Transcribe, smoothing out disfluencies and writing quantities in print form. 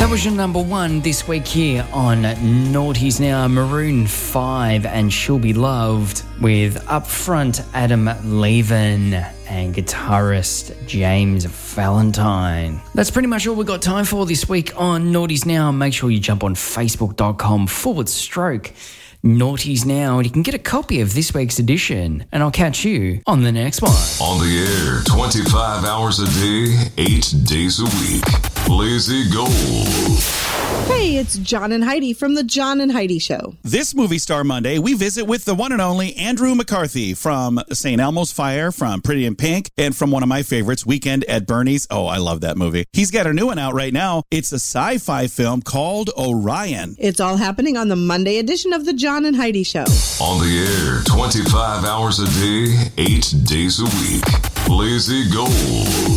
That was your number one this week here on Naughties Now. Maroon 5 and She'll Be Loved with upfront Adam Levin and guitarist James Valentine. That's pretty much all we got time for this week on Naughties Now. Make sure you jump on facebook.com/Naughties Now and you can get a copy of this week's edition. And I'll catch you on the next one. On the air, 25 hours a day, 8 days a week. Lazy Gold. Hey, it's John and Heidi from The John and Heidi Show. This Movie Star Monday, we visit with the one and only Andrew McCarthy from St. Elmo's Fire, from Pretty in Pink, and from one of my favorites, Weekend at Bernie's. Oh, I love that movie. He's got a new one out right now. It's a sci-fi film called Orion. It's all happening on the Monday edition of The John and Heidi Show. On the air, 25 hours a day, 8 days a week. Lazy Gold.